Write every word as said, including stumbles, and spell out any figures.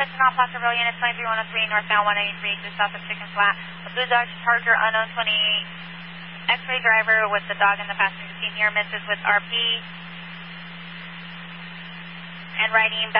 Western Mount Placer Rail Unit twenty-three one oh three, northbound one eighty-three, just south of Chicken Flat. A Blue Dodge Charger, unknown twenty-eight, X-ray driver with the dog in the passenger seat, near misses with R P. And riding